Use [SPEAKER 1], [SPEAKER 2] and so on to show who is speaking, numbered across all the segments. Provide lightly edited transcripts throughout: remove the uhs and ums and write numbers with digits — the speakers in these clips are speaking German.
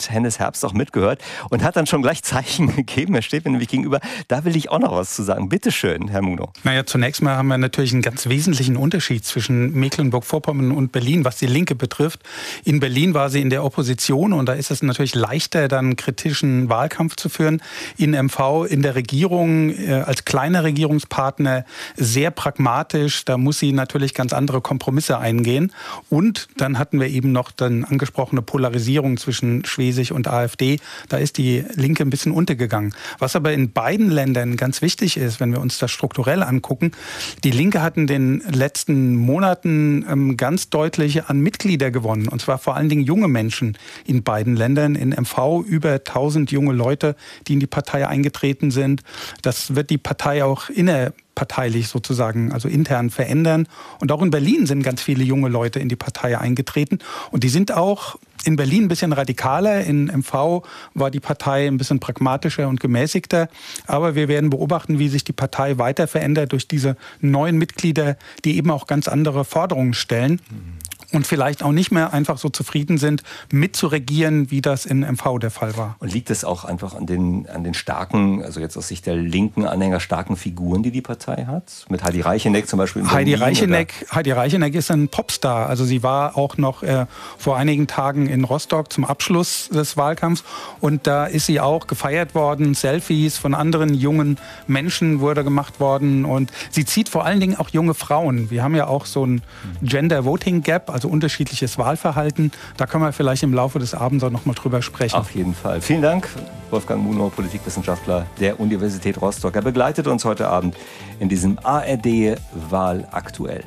[SPEAKER 1] hat Hennes Herbst auch mitgehört und hat dann schon gleich Zeichen gegeben. Er steht mir nämlich gegenüber. Da will ich auch noch was zu sagen. Bitte schön, Herr Mugno.
[SPEAKER 2] Naja, zunächst mal haben wir natürlich einen ganz wesentlichen Unterschied zwischen Mecklenburg-Vorpommern und Berlin, was die Linke betrifft. In Berlin war sie in der Opposition und da ist es natürlich leichter, dann kritischen Wahlkampf zu führen. In MV, in der Regierung, als kleiner Regierungspartner sehr pragmatisch. Da muss sie natürlich ganz andere Kompromisse eingehen. Und dann hatten wir eben noch dann angesprochene Polarisierung zwischen Schwesig und AfD. Da ist die Linke ein bisschen untergegangen. Was aber in beiden Ländern ganz wichtig ist, wenn wir uns das strukturell angucken, die Linke hat in den letzten Monaten ganz deutlich an Mitglieder gewonnen. Und zwar vor allen Dingen junge Menschen in beiden Ländern. In MV über 1000 junge Leute, die in die Partei eingetreten sind. Das wird die Partei auch innerparteilich sozusagen, also intern verändern. Und auch in Berlin sind ganz viele junge Leute in die Partei eingetreten. Und die sind auch in Berlin ein bisschen radikaler. In MV war die Partei ein bisschen pragmatischer und gemäßigter. Aber wir werden beobachten, wie sich die Partei weiter verändert durch diese neuen Mitglieder, die eben auch ganz andere Forderungen stellen. Und vielleicht auch nicht mehr einfach so zufrieden sind, mitzuregieren, wie das in MV der Fall war.
[SPEAKER 1] Und liegt es auch einfach an den starken, also jetzt aus Sicht der linken Anhänger, starken Figuren, die die Partei hat? Mit Heidi Reicheneck zum Beispiel in Berlin?
[SPEAKER 2] Heidi Reicheneck ist ein Popstar. Also sie war auch noch vor einigen Tagen in Rostock zum Abschluss des Wahlkampfs. Und da ist sie auch gefeiert worden. Selfies von anderen jungen Menschen wurde gemacht worden. Und sie zieht vor allen Dingen auch junge Frauen. Wir haben ja auch so ein Gender Voting Gap, also unterschiedliches Wahlverhalten. Da können wir vielleicht im Laufe des Abends auch noch mal drüber sprechen.
[SPEAKER 1] Auf jeden Fall. Vielen Dank, Wolfgang Mugno, Politikwissenschaftler der Universität Rostock. Er begleitet uns heute Abend in diesem ARD-Wahl aktuell.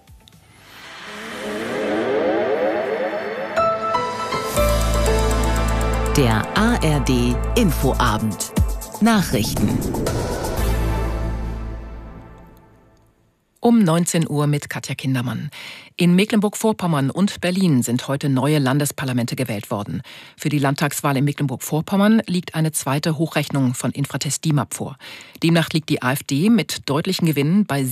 [SPEAKER 3] Der ARD-Infoabend. Nachrichten. Um 19 Uhr mit Katja Kindermann. In Mecklenburg-Vorpommern und Berlin sind heute neue Landesparlamente gewählt worden. Für die Landtagswahl in Mecklenburg-Vorpommern liegt eine zweite Hochrechnung von Infratest DIMAP vor. Demnach liegt die AfD mit deutlichen Gewinnen bei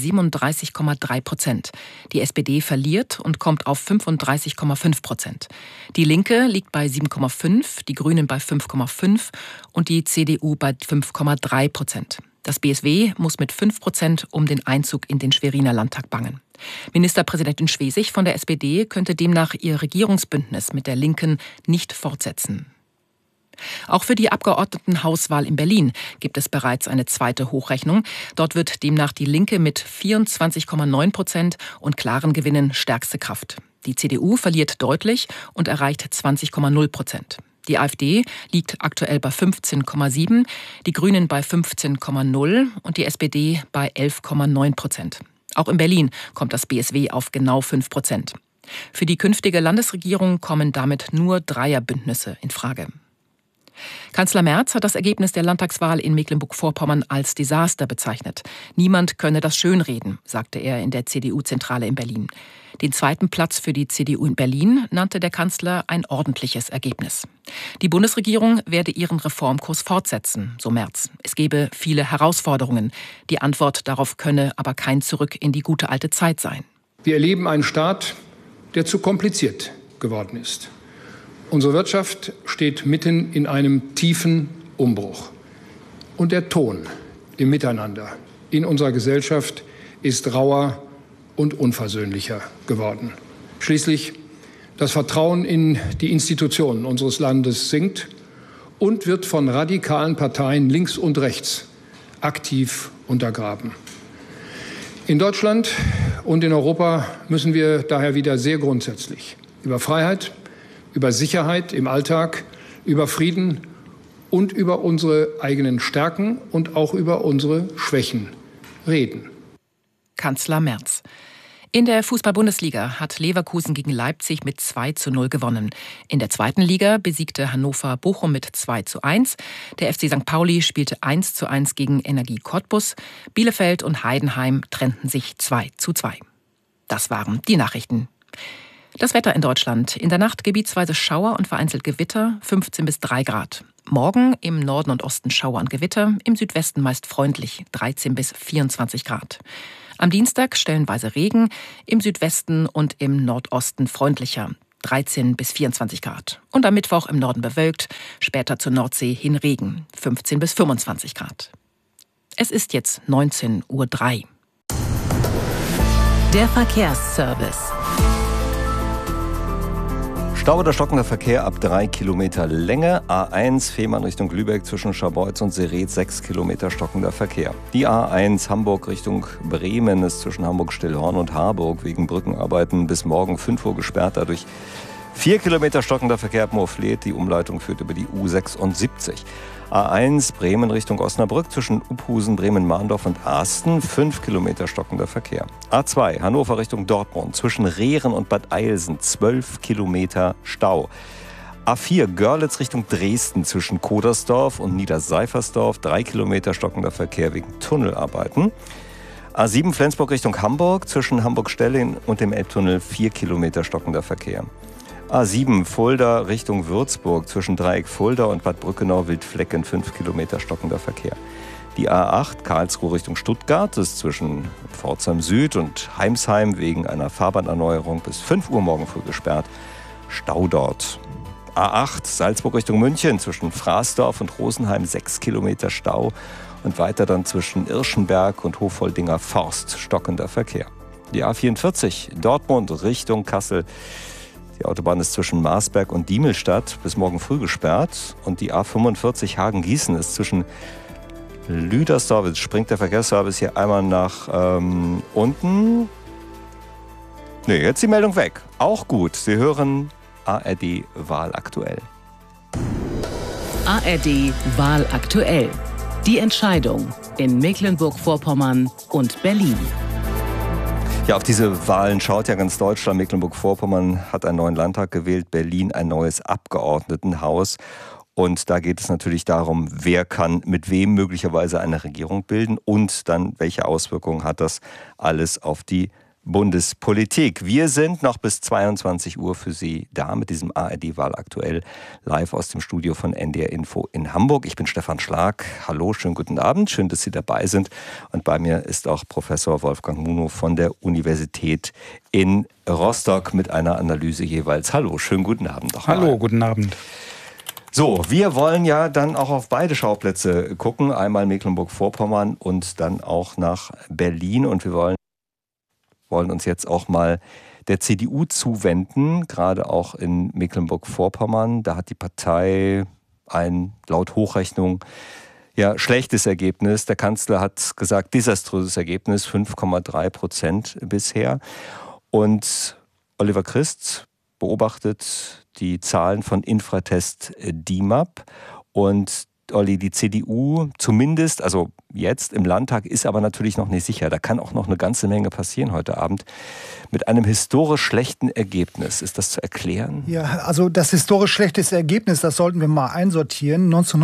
[SPEAKER 3] 37,3%. Die SPD verliert und kommt auf 35,5%. Die Linke liegt bei 7,5%, die Grünen bei 5,5% und die CDU bei 5,3%. Das BSW muss mit 5% um den Einzug in den Schweriner Landtag bangen. Ministerpräsidentin Schwesig von der SPD könnte demnach ihr Regierungsbündnis mit der Linken nicht fortsetzen. Auch für die Abgeordnetenhauswahl in Berlin gibt es bereits eine zweite Hochrechnung. Dort wird demnach die Linke mit 24,9% und klaren Gewinnen stärkste Kraft. Die CDU verliert deutlich und erreicht 20,0%. Die AfD liegt aktuell bei 15,7%, die Grünen bei 15,0% und die SPD bei 11,9%. Auch in Berlin kommt das BSW auf genau 5%. Für die künftige Landesregierung kommen damit nur Dreierbündnisse in Frage. Kanzler Merz hat das Ergebnis der Landtagswahl in Mecklenburg-Vorpommern als Desaster bezeichnet. Niemand könne das schönreden, sagte er in der CDU-Zentrale in Berlin. Den zweiten Platz für die CDU in Berlin nannte der Kanzler ein ordentliches Ergebnis. Die Bundesregierung werde ihren Reformkurs fortsetzen, so Merz. Es gebe viele Herausforderungen. Die Antwort darauf könne aber kein Zurück in die gute alte Zeit sein.
[SPEAKER 4] Wir erleben einen Staat, der zu kompliziert geworden ist. Unsere Wirtschaft steht mitten in einem tiefen Umbruch. Und der Ton im Miteinander in unserer Gesellschaft ist rauer und unversöhnlicher geworden. Schließlich das Vertrauen in die Institutionen unseres Landes sinkt und wird von radikalen Parteien links und rechts aktiv untergraben. In Deutschland und in Europa müssen wir daher wieder sehr grundsätzlich über Freiheit, über Sicherheit im Alltag, über Frieden und über unsere eigenen Stärken und auch über unsere Schwächen reden.
[SPEAKER 3] Kanzler Merz. In der Fußball-Bundesliga hat Leverkusen gegen Leipzig mit 2:0 gewonnen. In der zweiten Liga besiegte Hannover Bochum mit 2:1. Der FC St. Pauli spielte 1:1 gegen Energie Cottbus. Bielefeld und Heidenheim trennten sich 2:2. Das waren die Nachrichten. Das Wetter in Deutschland. In der Nacht gebietsweise Schauer und vereinzelt Gewitter, 15 bis 3 Grad. Morgen im Norden und Osten Schauer und Gewitter, im Südwesten meist freundlich, 13 bis 24 Grad. Am Dienstag stellenweise Regen, im Südwesten und im Nordosten freundlicher, 13 bis 24 Grad. Und am Mittwoch im Norden bewölkt, später zur Nordsee hin Regen, 15 bis 25 Grad. Es ist jetzt 19:03 Uhr.
[SPEAKER 5] Der Verkehrsservice.
[SPEAKER 1] Stau oder stockender Verkehr ab 3 Kilometer Länge. A1 Fehmarn Richtung Lübeck zwischen Scharbeutz und Sereď 6 Kilometer stockender Verkehr. Die A1 Hamburg Richtung Bremen ist zwischen Hamburg-Stillhorn und Harburg wegen Brückenarbeiten bis morgen 5 Uhr gesperrt. Dadurch 4 Kilometer stockender Verkehr ab Moorfleet. Die Umleitung führt über die U76. A1 Bremen Richtung Osnabrück zwischen Uphusen, Bremen-Mahndorf und Asten 5 Kilometer stockender Verkehr. A2 Hannover Richtung Dortmund zwischen Rehren und Bad Eilsen 12 Kilometer Stau. A4 Görlitz Richtung Dresden zwischen Kodersdorf und Niederseifersdorf 3 Kilometer stockender Verkehr wegen Tunnelarbeiten. A7 Flensburg Richtung Hamburg zwischen Hamburg-Stelling und dem Elbtunnel 4 Kilometer stockender Verkehr. A7 Fulda Richtung Würzburg zwischen Dreieck Fulda und Bad Brückenau-Wildflecken 5 Kilometer stockender Verkehr. Die A8 Karlsruhe Richtung Stuttgart ist zwischen Pforzheim Süd und Heimsheim wegen einer Fahrbahnerneuerung bis 5 Uhr morgen früh gesperrt. Stau dort. A8 Salzburg Richtung München zwischen Fraßdorf und Rosenheim 6 Kilometer Stau und weiter dann zwischen Irschenberg und Hofoldinger Forst stockender Verkehr. Die A44 Dortmund Richtung Kassel. Die Autobahn ist zwischen Marsberg und Diemelstadt bis morgen früh gesperrt. Und die A45 Hagen-Gießen ist zwischen Lüdersdorf. Jetzt springt der Verkehrsservice hier einmal nach unten. Nee, jetzt die Meldung weg. Auch gut. Sie hören ARD Wahl aktuell.
[SPEAKER 5] ARD Wahl aktuell. Die Entscheidung in Mecklenburg-Vorpommern und Berlin.
[SPEAKER 1] Ja, auf diese Wahlen schaut ja ganz Deutschland. Mecklenburg-Vorpommern hat einen neuen Landtag gewählt, Berlin ein neues Abgeordnetenhaus. Und da geht es natürlich darum, wer kann mit wem möglicherweise eine Regierung bilden und dann welche Auswirkungen hat das alles auf die Bundespolitik. Wir sind noch bis 22 Uhr für Sie da mit diesem ARD-Wahl aktuell live aus dem Studio von NDR Info in Hamburg. Ich bin Stefan Schlag. Hallo, schönen guten Abend. Schön, dass Sie dabei sind. Und bei mir ist auch Professor Wolfgang Munow von der Universität in Rostock mit einer Analyse jeweils. Hallo, schönen guten Abend.
[SPEAKER 2] Hallo, guten Abend.
[SPEAKER 1] So, wir wollen ja dann auch auf beide Schauplätze gucken. Einmal Mecklenburg-Vorpommern und dann auch nach Berlin. Und wir wollen uns jetzt auch mal der CDU zuwenden, gerade auch in Mecklenburg-Vorpommern. Da hat die Partei ein, laut Hochrechnung, ja, schlechtes Ergebnis. Der Kanzler hat gesagt, desaströses Ergebnis, 5,3% bisher. Und Oliver Christ beobachtet die Zahlen von Infratest DIMAP und Olli, die CDU zumindest, also jetzt im Landtag, ist aber natürlich noch nicht sicher. Da kann auch noch eine ganze Menge passieren heute Abend. Mit einem historisch schlechten Ergebnis. Ist das zu erklären?
[SPEAKER 6] Ja, also das historisch schlechteste Ergebnis, das sollten wir mal einsortieren.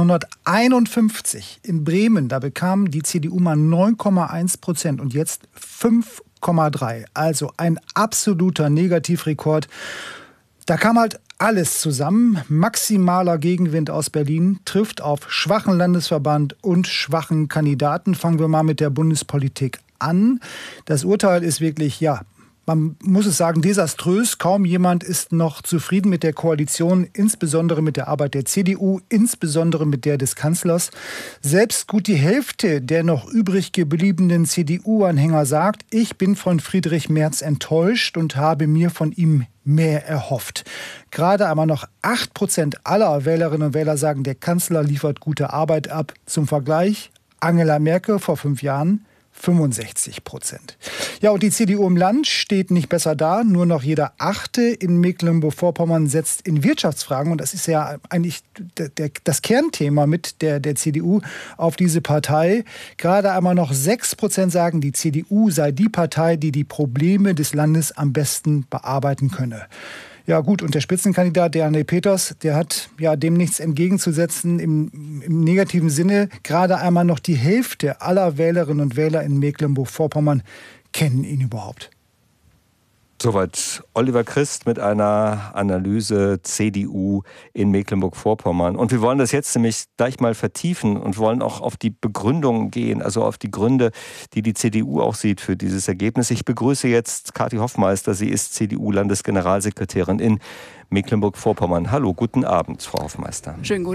[SPEAKER 6] 1951 in Bremen, da bekam die CDU mal 9,1% und jetzt 5,3%. Also ein absoluter Negativrekord. Da kam halt alles zusammen. Maximaler Gegenwind aus Berlin trifft auf schwachen Landesverband und schwachen Kandidaten. Fangen wir mal mit der Bundespolitik an. Das Urteil ist wirklich, ja, man muss es sagen, desaströs. Kaum jemand ist noch zufrieden mit der Koalition, insbesondere mit der Arbeit der CDU, insbesondere mit der des Kanzlers. Selbst gut die Hälfte der noch übrig gebliebenen CDU-Anhänger sagt, ich bin von Friedrich Merz enttäuscht und habe mir von ihm mehr erhofft. Gerade einmal noch 8% aller Wählerinnen und Wähler sagen, der Kanzler liefert gute Arbeit ab. Zum Vergleich, Angela Merkel vor 5 Jahren 65%. Ja, und die CDU im Land steht nicht besser da. Nur noch jeder Achte in Mecklenburg-Vorpommern setzt in Wirtschaftsfragen, und das ist ja eigentlich das Kernthema mit der CDU, auf diese Partei. Gerade einmal noch 6% sagen, die CDU sei die Partei, die die Probleme des Landes am besten bearbeiten könne. Ja gut, und der Spitzenkandidat, der André Peters, der hat ja dem nichts entgegenzusetzen im negativen Sinne. Gerade einmal noch die Hälfte aller Wählerinnen und Wähler in Mecklenburg-Vorpommern kennen ihn überhaupt.
[SPEAKER 1] Soweit Oliver Christ mit einer Analyse CDU in Mecklenburg-Vorpommern. Und wir wollen das jetzt nämlich gleich mal vertiefen und wollen auch auf die Begründung gehen, also auf die Gründe, die die CDU auch sieht für dieses Ergebnis. Ich begrüße jetzt Kathi Hoffmeister. Sie ist CDU-Landesgeneralsekretärin in Mecklenburg-Vorpommern. Hallo, guten Abend, Frau Hoffmeister.
[SPEAKER 7] Schönen guten